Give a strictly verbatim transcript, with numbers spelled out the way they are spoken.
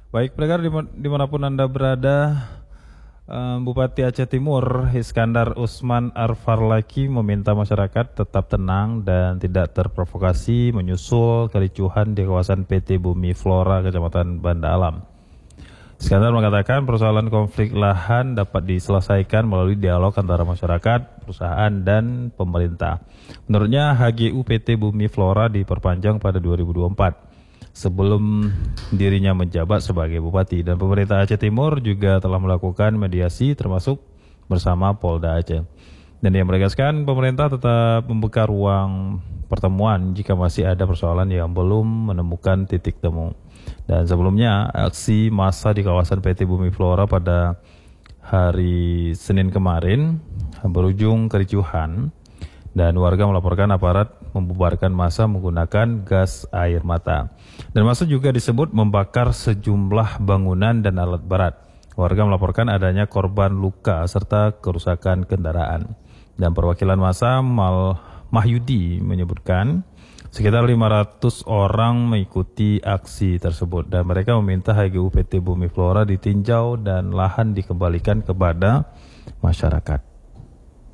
Baik, pendengar dima- dimanapun Anda berada, eh, Bupati Aceh Timur Iskandar Usman Arfarlaki meminta masyarakat tetap tenang dan tidak terprovokasi menyusul kericuhan di kawasan P T Bumi Flora Kecamatan Banda Alam. Iskandar mengatakan persoalan konflik lahan dapat diselesaikan melalui dialog antara masyarakat, perusahaan, dan pemerintah. Menurutnya H G U P T Bumi Flora diperpanjang pada dua ribu dua puluh empat sebelum dirinya menjabat sebagai bupati, dan pemerintah Aceh Timur juga telah melakukan mediasi termasuk bersama Polda Aceh. Dan ia menegaskan pemerintah tetap membuka ruang pertemuan jika masih ada persoalan yang belum menemukan titik temu. Dan sebelumnya aksi massa di kawasan P T Bumi Flora pada hari Senin kemarin berujung kericuhan dan warga melaporkan aparat membubarkan massa menggunakan gas air mata. Dan massa juga disebut membakar sejumlah bangunan dan alat berat. Warga melaporkan adanya korban luka serta kerusakan kendaraan. Dan perwakilan massa Mal Mahyudi menyebutkan sekitar lima ratus orang mengikuti aksi tersebut dan mereka meminta H G U P T Bumi Flora ditinjau dan lahan dikembalikan kepada masyarakat.